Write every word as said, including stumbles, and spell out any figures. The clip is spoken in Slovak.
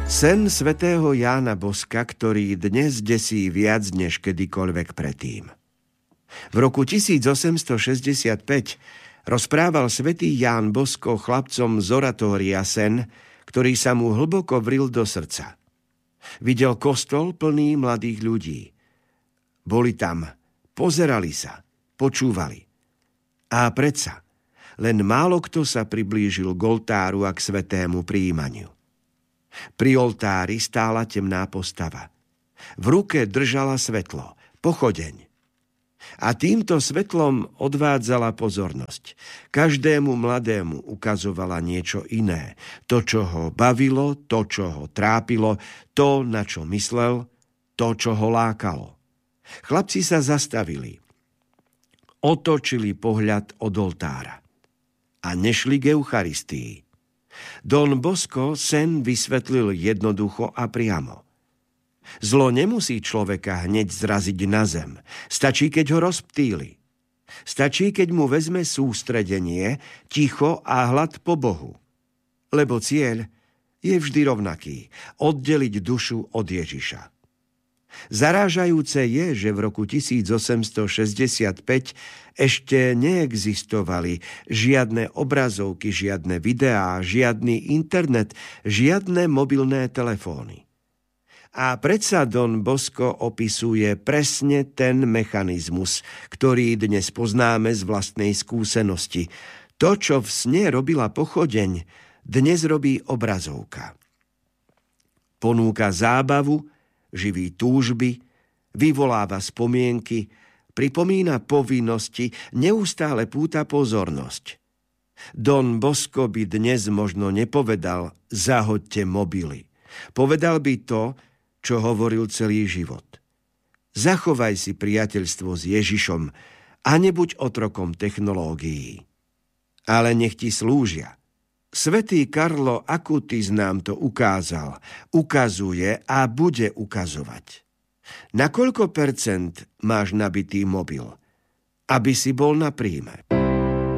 Sen svätého Jána Boska, ktorý dnes desí viac než kedykoľvek predtým. V roku tisícosemstošesťdesiatpäť rozprával svätý Ján Bosko chlapcom z oratória sen, ktorý sa mu hlboko vril do srdca. Videl kostol plný mladých ľudí. Boli tam, pozerali sa, počúvali. A predsa, len málo kto sa priblížil k oltáru a k svätému prijímaniu. Pri oltári stála temná postava. V ruke držala svetlo, pochodeň. A týmto svetlom odvádzala pozornosť. Každému mladému ukazovala niečo iné. To, čo ho bavilo, to, čo ho trápilo, to, na čo myslel, to, čo ho lákalo. Chlapci sa zastavili. Otočili pohľad od oltára. A nešli k Eucharistii. Don Bosco sen vysvetlil jednoducho a priamo. Zlo nemusí človeka hneď zraziť na zem. Stačí, keď ho rozptýli. Stačí, keď mu vezme sústredenie, ticho a hlad po Bohu. Lebo cieľ je vždy rovnaký. Oddeliť dušu od Ježiša. Zarážajúce je, že v roku tisícosemstošesťdesiatpäť ešte neexistovali žiadne obrazovky, žiadne videá, žiadny internet, žiadne mobilné telefóny. A predsa Don Bosco opisuje presne ten mechanizmus, ktorý dnes poznáme z vlastnej skúsenosti. To, čo v sne robila pochodeň, dnes robí obrazovka. Ponúka zábavu, živí túžby, vyvoláva spomienky, pripomína povinnosti, neustále púta pozornosť. Don Bosco by dnes možno nepovedal zahoďte mobily. Povedal by to, čo hovoril celý život. Zachovaj si priateľstvo s Ježišom a nebuď otrokom technológií. Ale nech ti slúžia. Svätý Karlo Acutis nám to ukázal, ukazuje a bude ukazovať. Na koľko percent máš nabitý mobil, aby si bol na príjme?